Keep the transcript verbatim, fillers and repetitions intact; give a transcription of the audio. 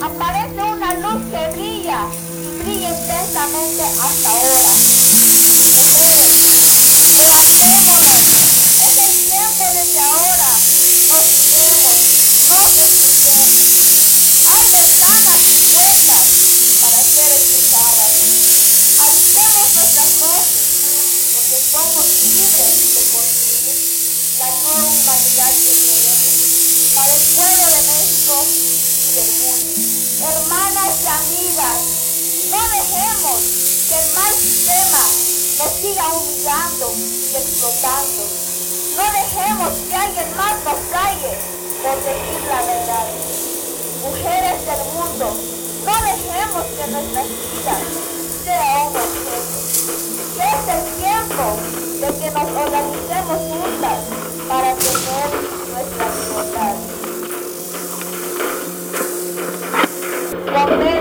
aparece una luz que brilla y brilla intensamente hasta ahora. Mujeres, levantémonos. Es el tiempo desde ahora. Nos miremos, nos escuchemos. Hay ventanas y puertas para ser escuchadas. Alcemos nuestras voces, porque somos libres de construir la nueva humanidad que queremos para el pueblo de México y del mundo. Hermanas y amigas, no dejemos que el mal sistema nos siga humillando y explotando. No dejemos que alguien más nos calle por decir la verdad. Mujeres del mundo, no dejemos que nuestras vidas sean un objeto. Que es el tiempo de que nos organicemos juntas para tener nuestra libertad. Con